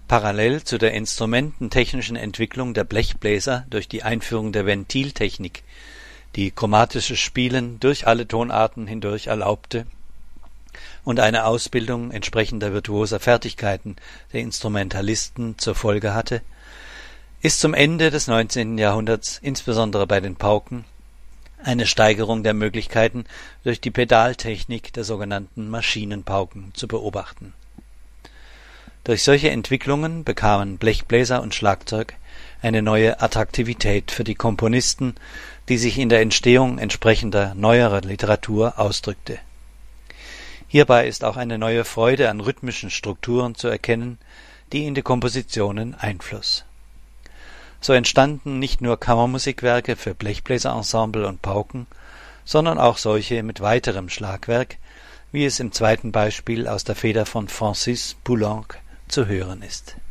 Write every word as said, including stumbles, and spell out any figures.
Parallel zu der instrumententechnischen Entwicklung der Blechbläser durch die Einführung der Ventiltechnik, die chromatisches Spielen durch alle Tonarten hindurch erlaubte und eine Ausbildung entsprechender virtuoser Fertigkeiten der Instrumentalisten zur Folge hatte, ist zum Ende des neunzehnten Jahrhunderts insbesondere bei den Pauken eine Steigerung der Möglichkeiten durch die Pedaltechnik der sogenannten Maschinenpauken zu beobachten. Durch solche Entwicklungen bekamen Blechbläser und Schlagzeug eine neue Attraktivität für die Komponisten, die sich in der Entstehung entsprechender neuerer Literatur ausdrückte. Hierbei ist auch eine neue Freude an rhythmischen Strukturen zu erkennen, die in die Kompositionen einfloss. So entstanden nicht nur Kammermusikwerke für Blechbläserensemble und Pauken, sondern auch solche mit weiterem Schlagwerk, wie es im zweiten Beispiel aus der Feder von Francis Poulenc zu hören ist.